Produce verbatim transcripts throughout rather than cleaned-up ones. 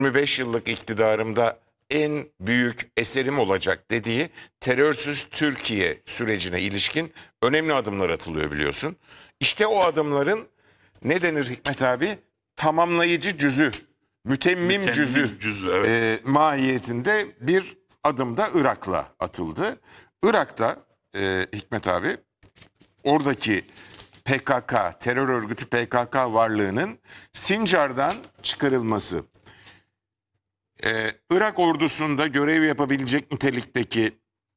yirmi beş yıllık iktidarımda en büyük eserim olacak dediği terörsüz Türkiye sürecine ilişkin önemli adımlar atılıyor biliyorsun. İşte o adımların ne denir Hikmet abi? Tamamlayıcı cüzü, mütemmim, Mütemmim cüzü, cüzü, evet. e, mahiyetinde bir adım da Irak'la atıldı. Irak'ta e, Hikmet abi oradaki P K K, terör örgütü P K K varlığının Sincar'dan çıkarılması, Ee, Irak ordusunda görev yapabilecek nitelikteki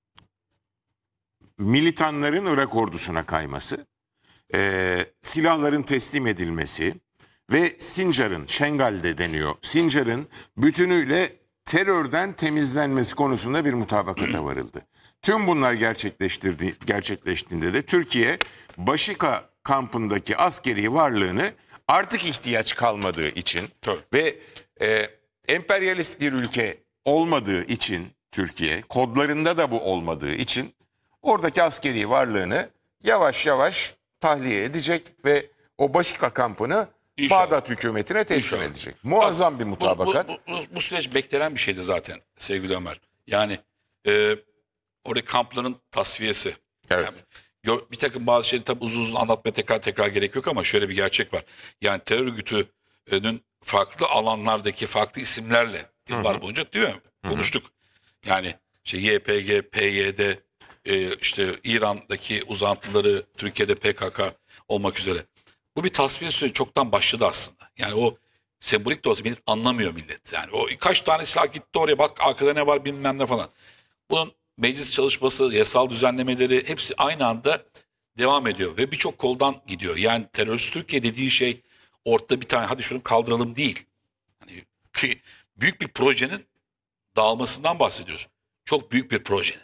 militanların Irak ordusuna kayması, ee, silahların teslim edilmesi ve Sincar'ın, Şengal'de deniyor, Sincar'ın bütünüyle terörden temizlenmesi konusunda bir mutabakata varıldı. Tüm bunlar gerçekleştirdi, gerçekleştiğinde de Türkiye Başika kampındaki askeri varlığını artık ihtiyaç kalmadığı için Tabii. ve e, emperyalist bir ülke olmadığı için Türkiye, kodlarında da bu olmadığı için oradaki askeri varlığını yavaş yavaş tahliye edecek ve o Başika kampını İnşallah. Bağdat hükümetine teslim İnşallah. edecek. Muazzam bir Bu- mutabakat. Bu, bu, bu, bu süreç beklenen bir şeydi zaten sevgili Ömer. Yani e, orada kampların tasfiyesi. Evet. Yani, gö- bir takım bazı şeyleri tabii uzun uzun anlatmaya tekrar tekrar gerek yok ama şöyle bir gerçek var. Yani terör örgütünün farklı alanlardaki farklı isimlerle yıllar boyunca değil mi? Konuştuk. Yani işte Y P G, P Y D, e, işte İran'daki uzantıları, Türkiye'de P K K olmak üzere. Bu bir tasfiye süreci çoktan başladı aslında. Yani o sembolik de olsa millet anlamıyor millet. Yani o kaç tane silah gitti oraya bak arkada ne var bilmem ne falan. Bunun meclis çalışması, yasal düzenlemeleri hepsi aynı anda devam ediyor ve birçok koldan gidiyor. Yani terörist Türkiye dediği şey ortada bir tane hadi şunu kaldıralım değil. Hani ki büyük bir projenin dağılmasından bahsediyoruz. Çok büyük bir projenin.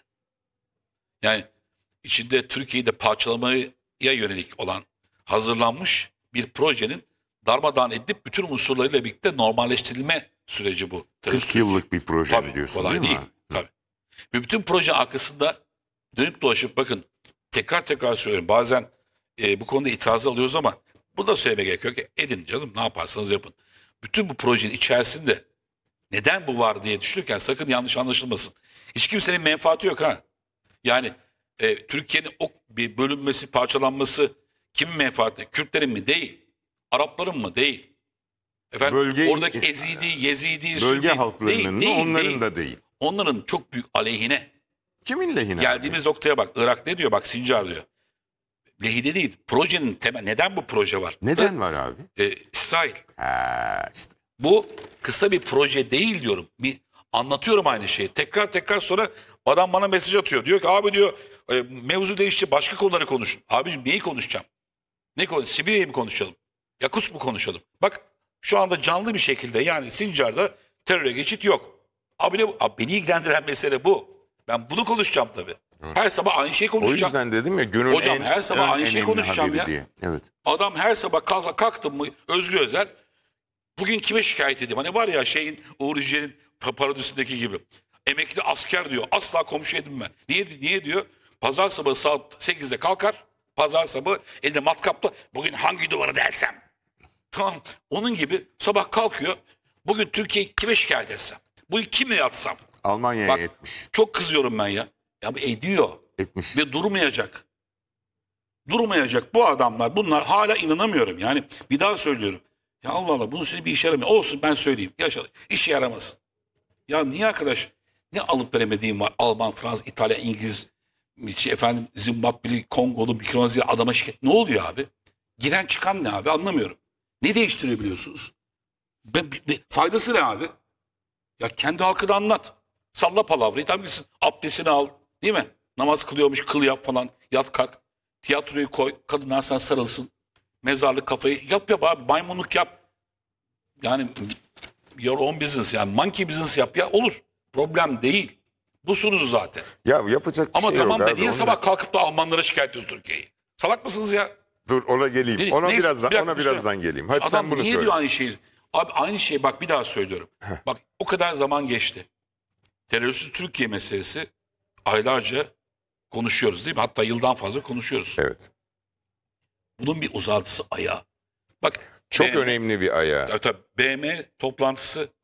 Yani içinde Türkiye'yi de parçalamaya yönelik olan hazırlanmış bir projenin darmadağın edip bütün unsurlarıyla birlikte normalleştirilme süreci bu. kırk yıllık bir proje Tabii, mi diyorsun kolay değil mi? değil. Tabii. Ve bütün proje arkasında dönüp dolaşıp bakın tekrar tekrar söylüyorum bazen e, bu konuda itiraz alıyoruz ama burada söylemeye gerek yok ki edin canım ne yaparsanız yapın. Bütün bu projenin içerisinde neden bu var diye düşünürken sakın yanlış anlaşılmasın. Hiç kimsenin menfaati yok ha. Yani e, Türkiye'nin o bir bölünmesi, parçalanması kimin menfaati? Kürtlerin mi? Değil. Arapların mı? Değil. Efendim, Bölge- oradaki Ezidi, Yezidi, Bölge Sünni- halklarının mı değil, onların değil. da değil. Onların çok büyük aleyhine. Kimin lehine? Geldiğimiz noktaya bak. Irak ne diyor? Bak Sincar diyor. Lehine değil. Projenin temel. Neden bu proje var? Neden var abi? Ee, İsrail. Ha işte. Bu kısa bir proje değil diyorum. Bir anlatıyorum aynı şeyi. Tekrar tekrar sonra adam bana mesaj atıyor. Diyor ki abi diyor e, mevzu değişti başka konuları konuşun. Abicim neyi konuşacağım? Ne konu? Sibirya'yı mı konuşalım? Yakut mu konuşalım? Bak şu anda canlı bir şekilde yani Sincar'da teröre geçit yok. Abi, ne, abi beni ilgilendiren mesele bu. Ben bunu konuşacağım tabii. Her sabah aynı şeyi O konuşacağım. yüzden dedim ya günün Hocam, en, her sabah en aynı şeyi önemli konuşacağım haberi ya. diye. Evet. Adam her sabah kalk, kalktım mı Özgür Özel bugün kime şikayet edeyim? Hani var ya şeyin Uğur Yücel'in pa- parodisindeki gibi. Emekli asker diyor. Asla komşu edinme. Niye, niye diyor? Pazar sabahı saat sekizde kalkar. Pazar sabahı elinde matkapla bugün hangi duvarı delsem? Tamam. Onun gibi sabah kalkıyor. Bugün Türkiye'yi kime şikayet etsem? Bugün kimle yatsam? Almanya'ya Bak etmiş. çok kızıyorum ben ya. Ya bu ediyor. Etmiş. Ve durmayacak. Durmayacak bu adamlar bunlar hala inanamıyorum. Yani bir daha söylüyorum. Ya Allah Allah bunun size bir işe yaramıyor. Olsun ben söyleyeyim. Yaşa, işe yaramasın. Ya niye arkadaş? Ne alıp veremediğim var? Alman, Fransız, İtalya, İngiliz, şey, efendim Zimbabweli, Kongolu, Mikronezya adama şikayet. Ne oluyor abi? Giren çıkan ne abi anlamıyorum. Ne değiştiriyor biliyorsunuz? Ben, bir- bir- faydası ne abi? Ya kendi halkını anlat. Salla palavrayı tabii gitsin. Abdestini al. Değil mi? Namaz kılıyormuş kıl yap falan. Yat kalk. Tiyatroyu koy. Kadınlar sana sarılsın. Mezarlık kafayı. Yap yap abi. Maymunluk yap. Yani your own business yani. Monkey business yap ya. Olur. Problem değil. Busunuz zaten. Ya yapacak bir Ama şey tamam yok da abi. niye Onu sabah da- kalkıp da Almanlara şikayet ediyorsun Türkiye'yi? Salak mısınız ya? Dur ona geleyim. Ne- Ona neyse, birazdan bir dakika, ona bir şey- birazdan geleyim. Hadi Adam sen bunu niye söyle. diyor aynı şeyi? Abi aynı şey bak bir daha söylüyorum. Bak o kadar zaman geçti. Terörsüz Türkiye meselesi aylarca konuşuyoruz değil mi? Hatta yıldan fazla konuşuyoruz. Evet. Bunun bir uzantısı ayağı. Bak Çok B M önemli bir ayağı. Tabii, tabii, B M toplantısı